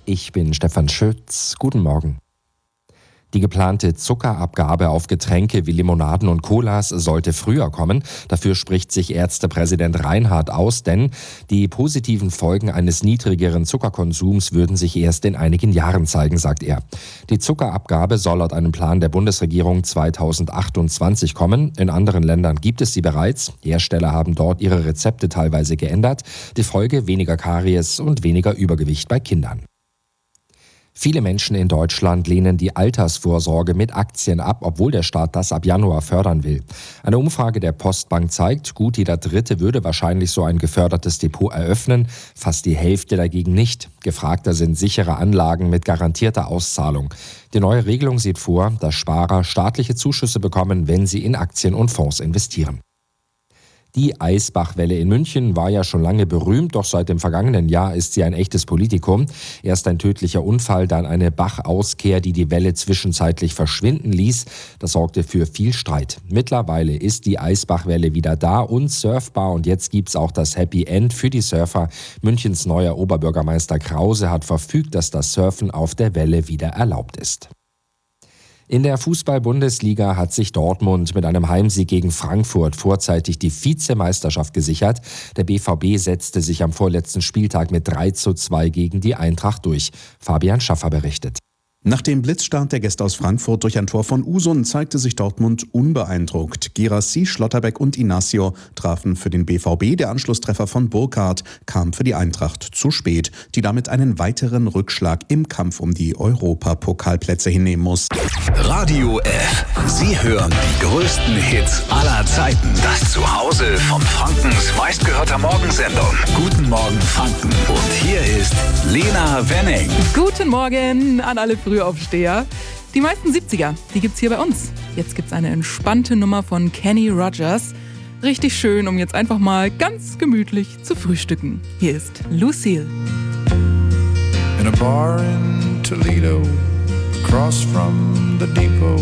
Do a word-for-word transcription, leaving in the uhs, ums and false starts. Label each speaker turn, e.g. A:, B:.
A: Ich bin Stefan Schütz. Guten Morgen. Die geplante Zuckerabgabe auf Getränke wie Limonaden und Colas sollte früher kommen. Dafür spricht sich Ärztepräsident Reinhardt aus, denn die positiven Folgen eines niedrigeren Zuckerkonsums würden sich erst in einigen Jahren zeigen, sagt er. Die Zuckerabgabe soll laut einem Plan der Bundesregierung zweitausendachtundzwanzig kommen. In anderen Ländern gibt es sie bereits. Hersteller haben dort ihre Rezepte teilweise geändert. Die Folge: weniger Karies und weniger Übergewicht bei Kindern. Viele Menschen in Deutschland lehnen die Altersvorsorge mit Aktien ab, obwohl der Staat das ab Januar fördern will. Eine Umfrage der Postbank zeigt, gut jeder Dritte würde wahrscheinlich so ein gefördertes Depot eröffnen, fast die Hälfte dagegen nicht. Gefragter sind sichere Anlagen mit garantierter Auszahlung. Die neue Regelung sieht vor, dass Sparer staatliche Zuschüsse bekommen, wenn sie in Aktien und Fonds investieren. Die Eisbachwelle in München war ja schon lange berühmt, doch seit dem vergangenen Jahr ist sie ein echtes Politikum. Erst ein tödlicher Unfall, dann eine Bachauskehr, die die Welle zwischenzeitlich verschwinden ließ. Das sorgte für viel Streit. Mittlerweile ist die Eisbachwelle wieder da und surfbar, und jetzt gibt's auch das Happy End für die Surfer. Münchens neuer Oberbürgermeister Krause hat verfügt, dass das Surfen auf der Welle wieder erlaubt ist. In der Fußball-Bundesliga hat sich Dortmund mit einem Heimsieg gegen Frankfurt vorzeitig die Vizemeisterschaft gesichert. Der B V B setzte sich am vorletzten Spieltag mit drei zu zwei gegen die Eintracht durch. Fabian Schaffer berichtet.
B: Nach dem Blitzstart der Gäste aus Frankfurt durch ein Tor von Usun zeigte sich Dortmund unbeeindruckt. Girassi, Schlotterbeck und Inacio trafen für den B V B. Der Anschlusstreffer von Burkhardt kam für die Eintracht zu spät, die damit einen weiteren Rückschlag im Kampf um die Europapokalplätze hinnehmen muss.
C: Radio F. Sie hören die größten Hits aller Zeiten. Das Zuhause von Frankens meistgehörter Morgensendung. Guten Morgen Franken. Und hier ist Lena Wenning.
D: Guten Morgen an alle Frühaufsteher. Die meisten siebziger, die gibt's hier bei uns. Jetzt gibt's eine entspannte Nummer von Kenny Rogers. Richtig schön, um jetzt einfach mal ganz gemütlich zu frühstücken. Hier ist Lucille.
E: In a bar in Toledo, across from the depot.